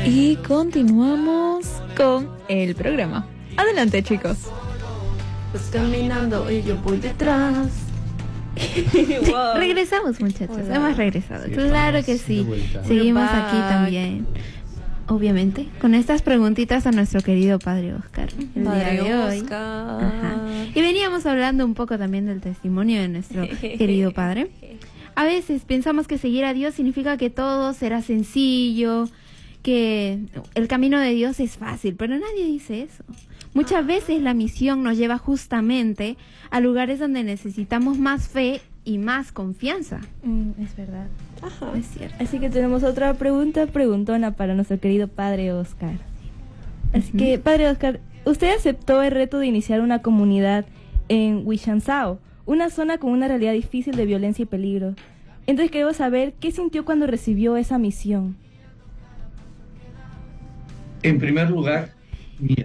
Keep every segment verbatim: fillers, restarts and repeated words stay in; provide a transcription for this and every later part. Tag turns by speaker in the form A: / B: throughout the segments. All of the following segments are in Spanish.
A: Y continuamos con el programa. Adelante, chicos.
B: Pues caminando y yo voy detrás.
C: Wow. Regresamos, muchachos. Hola. Hemos regresado. Sí, claro que sí. Seguimos aquí también. Obviamente, con estas preguntitas a nuestro querido padre Oscar. El
B: padre
C: día de hoy.
B: Oscar.
C: Ajá. Y veníamos hablando un poco también del testimonio de nuestro querido padre. A veces pensamos que seguir a Dios significa que todo será sencillo, que el camino de Dios es fácil, pero nadie dice eso. Muchas veces la misión nos lleva justamente a lugares donde necesitamos más fe y más confianza.
D: Mm, es verdad.
C: Ajá. Es cierto.
D: Así que tenemos otra pregunta preguntona para nuestro querido padre Oscar. Así uh-huh. que, padre Oscar, usted aceptó el reto de iniciar una comunidad en Huichanzao, una zona con una realidad difícil de violencia y peligro. Entonces queremos saber qué sintió cuando recibió esa misión.
E: En primer lugar, miedo.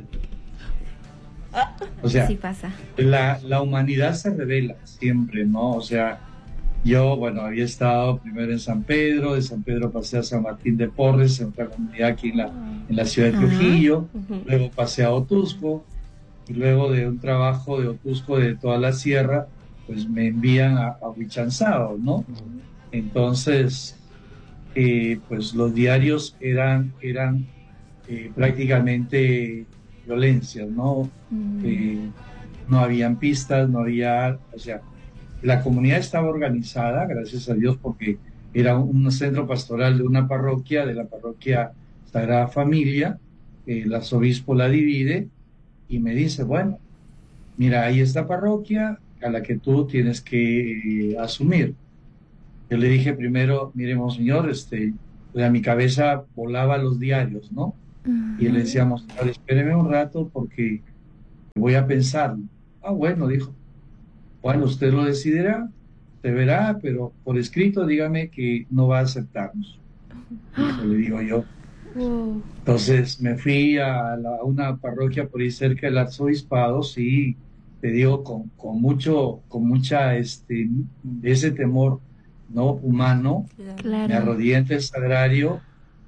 E: O sea,
C: sí pasa.
E: La, la humanidad se revela siempre, ¿no? O sea, yo, bueno, había estado primero en San Pedro, de San Pedro pasé a San Martín de Porres, en otra comunidad aquí en la, en la ciudad de Trujillo, uh-huh. luego pasé a Otusco, y luego de un trabajo de Otusco de toda la sierra, pues me envían a, a Huichanzao, ¿no? Uh-huh. Entonces, eh, pues los diarios eran, eran eh, prácticamente violencias, ¿no? Mm. Eh, no habían pistas, no había, o sea, la comunidad estaba organizada, gracias a Dios, porque era un centro pastoral de una parroquia, de la parroquia Sagrada Familia, eh, el arzobispo la divide y me dice, bueno, mira, hay esta parroquia a la que tú tienes que eh, asumir. Yo le dije primero, mire, monseñor, este, a mi cabeza volaba los diarios, ¿no? Uh-huh. Y le decíamos, espéreme un rato porque voy a pensarlo. Ah, bueno, dijo. Bueno, usted lo decidirá, usted verá, pero por escrito dígame que no va a aceptarnos. Dijo, le digo yo. Uh-huh. Entonces me fui a, la, a una parroquia por ahí cerca del arzobispado, sí, te digo, con, con mucho, con mucha, este, ese temor, ¿no? Humano. Claro. Me arrodillé ante el sagrario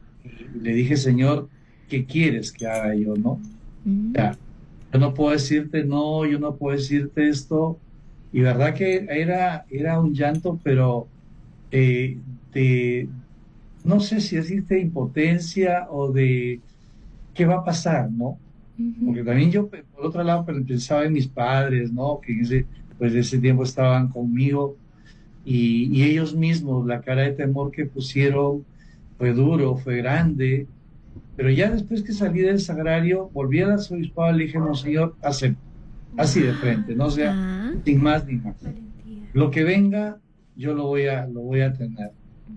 E: y le dije, Señor, ¿qué quieres que haga yo, no? Mm. Ya, yo no puedo decirte no, yo no puedo decirte esto. Y verdad que era, era un llanto, pero eh, de, no sé si decirte impotencia o de qué va a pasar, ¿no? Uh-huh. Porque también yo, por otro lado, pensaba en mis padres, ¿no? Que en ese, pues, de ese tiempo estaban conmigo y, y ellos mismos, la cara de temor que pusieron fue duro, fue grande. Pero ya después que salí del sagrario, volví al arzobispado y le dije, monseñor, acepto, así de frente, no sea, ah. sin más ni más. Lo que venga, yo lo voy a, lo voy a tener.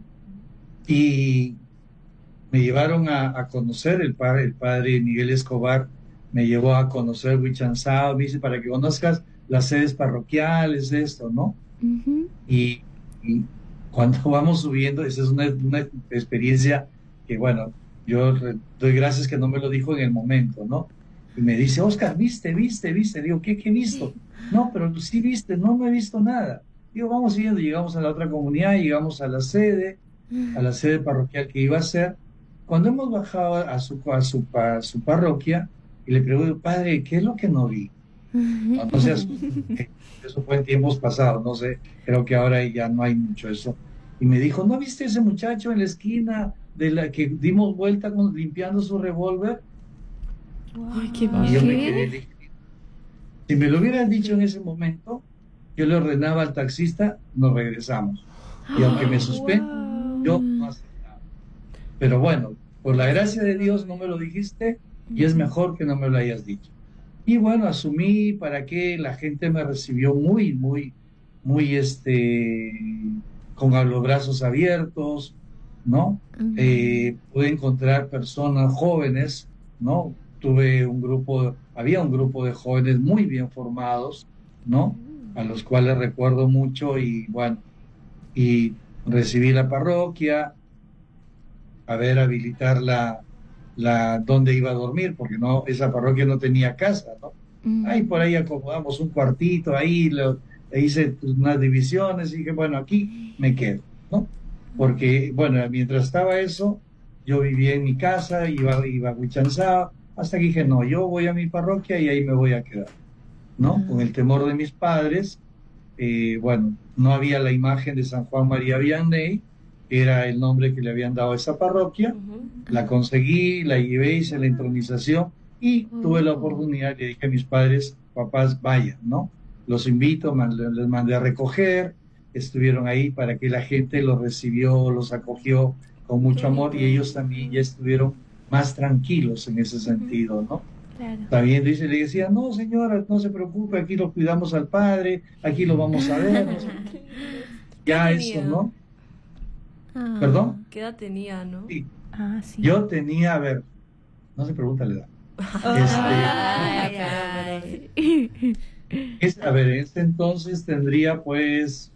E: Y me llevaron a, a conocer, el padre, el padre Miguel Escobar me llevó a conocer Huichanzao, me dice, para que conozcas las sedes parroquiales, esto, ¿no? Uh-huh. Y, y cuando vamos subiendo, esa es una, una experiencia que, bueno, yo doy gracias que no me lo dijo en el momento, ¿no? Y me dice, Oscar, ¿viste, viste, viste? Digo, ¿qué, qué he visto? No, pero sí viste, no, no he visto nada. Digo, vamos siguiendo, llegamos a la otra comunidad, llegamos a la sede, a la sede parroquial que iba a ser. Cuando hemos bajado a su, a su, a su parroquia, y le pregunto, padre, ¿qué es lo que no vi? No, no sé, eso fue en tiempos pasados, no sé, creo que ahora ya no hay mucho eso. Y me dijo, ¿no viste ese muchacho en la esquina de la que dimos vuelta con, limpiando su revólver?
C: Wow. Ay, qué
E: y yo me quedé, si me lo hubieran dicho en ese momento, yo le ordenaba al taxista, nos regresamos. Y aunque me suspenden, wow. yo no aceptaba. Pero bueno, por la gracia de Dios no me lo dijiste y es mejor que no me lo hayas dicho. Y bueno, asumí para que la gente me recibió muy, muy, muy, este, con los brazos abiertos, ¿no? Uh-huh. Eh, pude encontrar personas jóvenes, ¿no? Tuve un grupo, había un grupo de jóvenes muy bien formados, ¿no? A los cuales recuerdo mucho y bueno, y recibí la parroquia, a ver, habilitar la, la, dónde iba a dormir, porque no, esa parroquia no tenía casa, ¿no? Uh-huh. Ahí por ahí acomodamos un cuartito, ahí lo, hice unas divisiones y dije, bueno, aquí me quedo, ¿no? Porque, bueno, mientras estaba eso, yo vivía en mi casa, iba, iba a Huichanzao, hasta que dije, no, yo voy a mi parroquia y ahí me voy a quedar, ¿no? Uh-huh. Con el temor de mis padres, eh, bueno, no había la imagen de San Juan María Vianney, que era el nombre que le habían dado a esa parroquia, uh-huh. La conseguí, la llevé, hice la entronización y uh-huh. tuve la oportunidad, le dije a mis padres, papás, vayan, ¿no? Los invito, les mandé a recoger, estuvieron ahí para que la gente los recibió, los acogió con mucho amor y ellos también ya estuvieron más tranquilos en ese sentido, ¿no? Claro. También dice, le decía, no señora, no se preocupe, aquí lo cuidamos al padre, aquí lo vamos a ver, no sé. Ya eso, ¿no?
B: Ah,
E: ¿Perdón?
B: ¿Qué edad tenía, no?
E: Sí.
D: Ah, sí.
E: Yo tenía, a ver, no se pregunta la edad.
B: Ay, ay,
E: este, es, a ver, en este entonces tendría pues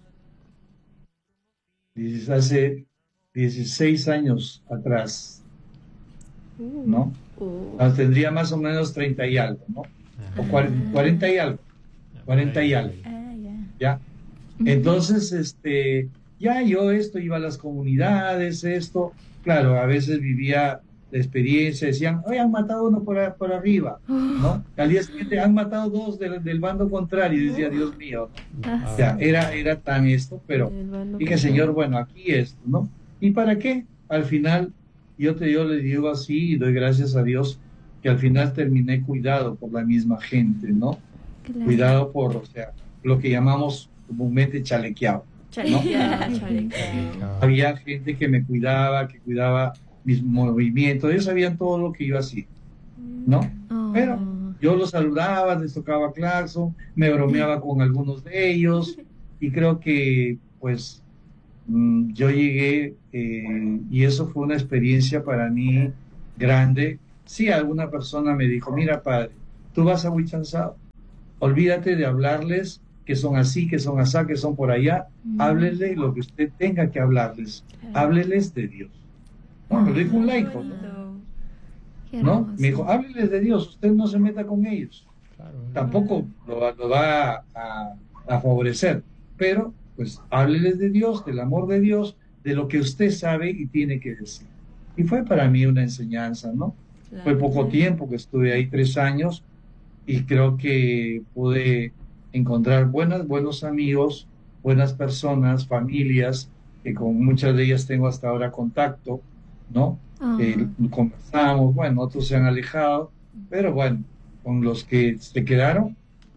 E: hace dieciséis años atrás, ¿no? Uh. Ah, tendría más o menos treinta y algo, ¿no? O cuarenta y algo, cuarenta y algo,
D: ah, yeah.
E: ¿ya? Entonces, este, ya yo esto, iba a las comunidades, esto, claro, a veces vivía la experiencia, decían, oye, han matado uno por, por arriba, ¿no? Al día siguiente han matado dos del, del bando contrario, y decía, Dios mío, ¿no? O sea, era, era tan esto, pero dije, Señor, bueno, aquí esto, ¿no? ¿Y para qué? Al final, yo, te, yo le digo así, y doy gracias a Dios, que al final terminé cuidado por la misma gente, ¿no? Claro. Cuidado por, o sea, lo que llamamos comúnmente chalequeado, ¿no? Chalequeado. Había gente que me cuidaba, que cuidaba mis movimientos, ellos sabían todo lo que yo hacía, ¿no? Oh. Pero yo los saludaba, les tocaba claxon, me bromeaba con algunos de ellos, y creo que, pues, mmm, yo llegué, eh, y eso fue una experiencia para mí grande. Sí, alguna persona me dijo, mira, padre, tú vas a Huichanzao, olvídate de hablarles que son así, que son asá, que son por allá, mm. háblele lo que usted tenga que hablarles, hábleles de Dios. No, me lo dijo un laico, ¿no? ¿No? Me dijo, hábleles de Dios, usted no se meta con ellos. Claro, tampoco lo, lo va a, a favorecer, pero pues hábleles de Dios, del amor de Dios, de lo que usted sabe y tiene que decir. Y fue para mí una enseñanza, ¿no? Claro. Fue poco tiempo que estuve ahí, tres años, y creo que pude encontrar buenas, buenos amigos, buenas personas, familias, que con muchas de ellas tengo hasta ahora contacto, ¿no? Uh-huh. Eh, conversamos, bueno, otros se han alejado, pero bueno, con los que se quedaron,